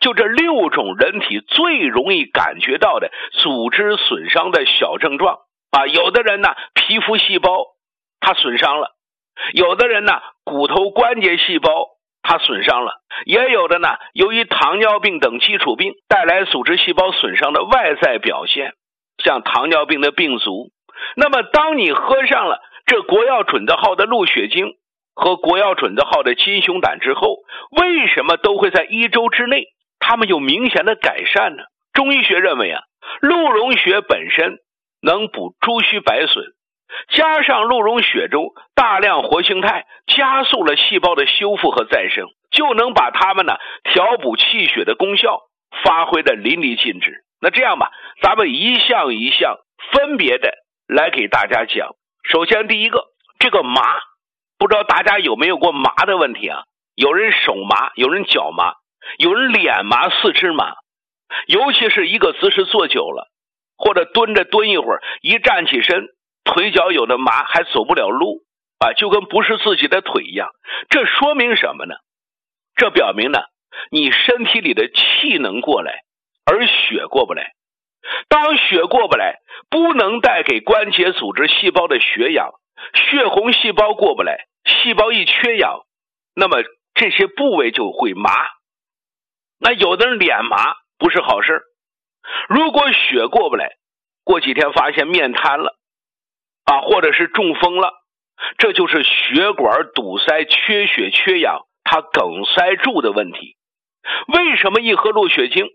就这6种人体最容易感觉到的组织损伤的小症状啊。有的人呢，皮肤细胞它损伤了，有的人呢，骨头关节细胞它损伤了，也有的呢，由于糖尿病等基础病带来组织细胞损伤的外在表现，像糖尿病的病足。那么当你喝上了这国药准字号的鹿血精和国药准字号的金熊胆之后，为什么都会在1周之内它们有明显的改善呢？中医学认为啊，鹿茸血本身能补诸虚白损，加上鹿茸血中大量活性肽加速了细胞的修复和再生，就能把它们呢调补气血的功效发挥的淋漓尽致。那这样吧，咱们一项一项分别的来给大家讲。首先第一个，这个麻，不知道大家有没有过麻的问题啊？有人手麻，有人脚麻，有人脸麻，四肢麻，尤其是一个姿势坐久了，或者蹲着蹲一会儿，一站起身腿脚有的麻，还走不了路啊，就跟不是自己的腿一样。这说明什么呢？这表明呢，你身体里的气能过来，而血过不来。当血过不来，不能带给关节组织细胞的血氧，血红细胞过不来，细胞一缺氧，那么这些部位就会麻。那有的人脸麻不是好事，如果血过不来，过几天发现面瘫了啊，或者是中风了，这就是血管堵塞、缺血缺氧，它梗塞住的问题。为什么一喝鹿血精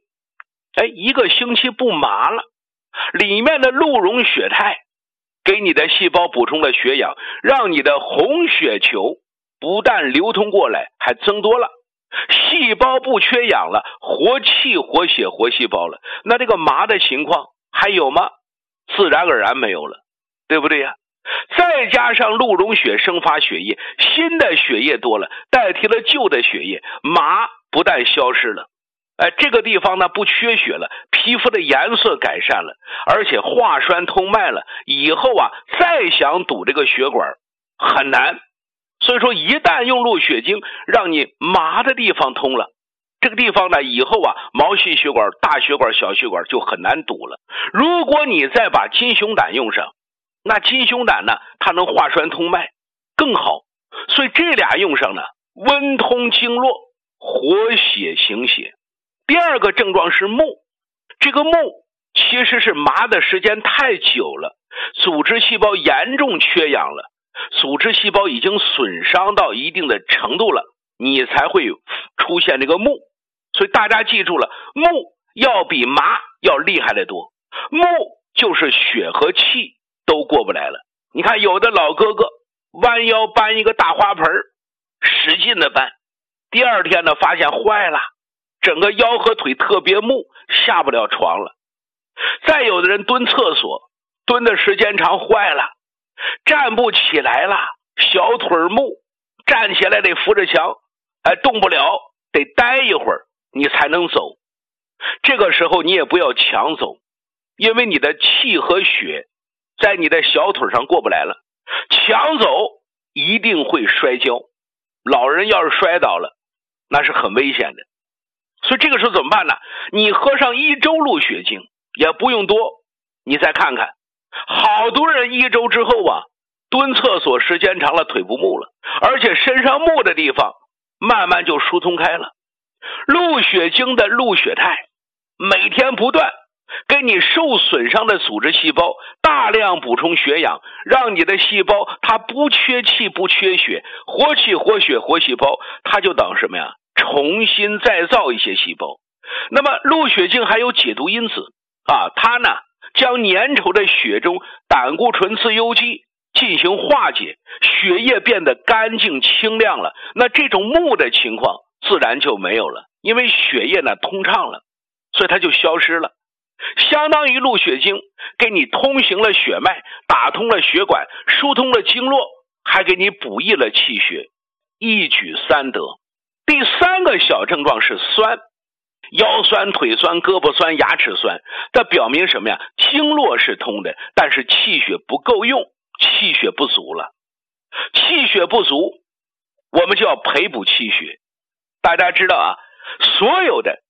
1个星期不麻了？里面的鹿茸血肽给你的细胞补充了血氧，让你的红血球不但流通过来，还增多了，细胞不缺氧了，活气活血活细胞了。那这个麻的情况还有吗？自然而然没有了，对不对呀？再加上鹿茸血生发血液，新的血液多了，代替了旧的血液，麻不但消失了，这个地方呢不缺血了，皮肤的颜色改善了，而且化栓通脉了，以后啊再想堵这个血管很难。所以说一旦用鹿血精让你麻的地方通了，这个地方呢以后啊毛细血管、大血管、小血管就很难堵了。如果你再把金熊胆用上，那金熊胆呢它能化栓通脉更好，所以这俩用上呢，温通经络，活血行血。第二个症状是目，这个目其实是麻的时间太久了，组织细胞严重缺氧了，组织细胞已经损伤到一定的程度了，你才会出现这个目。所以大家记住了，目要比麻要厉害得多。目就是血和气都过不来了。你看有的老哥哥弯腰搬一个大花盆，使劲的搬，第二天呢发现坏了，整个腰和腿特别木，下不了床了。再有的人蹲厕所，蹲的时间长坏了，站不起来了，小腿木，站起来得扶着墙，动不了，得待一会儿你才能走。这个时候你也不要强走，因为你的气和血在你的小腿上过不来了，强走一定会摔跤，老人要是摔倒了那是很危险的。所以这个时候怎么办呢？你喝上1周鹿血精也不用多，你再看看，好多人1周之后啊，蹲厕所时间长了腿不木了，而且身上木的地方慢慢就疏通开了。鹿血精的鹿血肽每天不断给你受损伤的组织细胞大量补充血氧，让你的细胞它不缺气不缺血，活气活血活细胞，它就等什么呀？重新再造一些细胞。那么鹿血精还有解毒因子啊，它呢将粘稠的血中胆固醇自由基进行化解，血液变得干净清亮了，那这种木的情况自然就没有了，因为血液呢通畅了，所以它就消失了。相当于鹿血精给你通行了血脉，打通了血管，疏通了经络，还给你补益了气血，一举三得。第三个小症状是酸，腰酸、腿酸、胳膊酸、牙齿酸，这表明什么呀？经络是通的，但是气血不够用，气血不足了。气血不足，我们就要培补气血。大家知道啊，所有的